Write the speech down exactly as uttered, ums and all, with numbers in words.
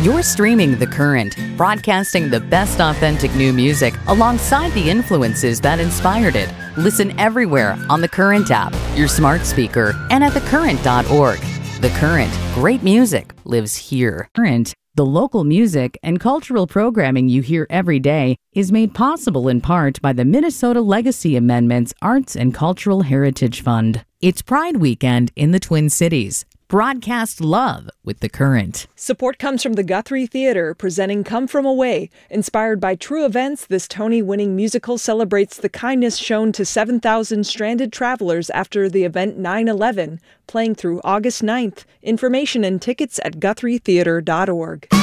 You're streaming The Current, broadcasting the best authentic new music alongside the influences that inspired it. Listen everywhere on the Current app, your smart speaker, and at the current dot org. The Current, great music lives here. Current, the local music and cultural programming you hear every day, is made possible in part by the Minnesota Legacy Amendments Arts and Cultural Heritage Fund. It's Pride Weekend in the Twin Cities. Broadcast love with The Current. Support comes from the Guthrie Theater, presenting Come From Away. Inspired by true events, this Tony-winning musical celebrates the kindness shown to seven thousand stranded travelers after the event nine eleven, playing through August ninth. Information and tickets at guthrie theater dot org.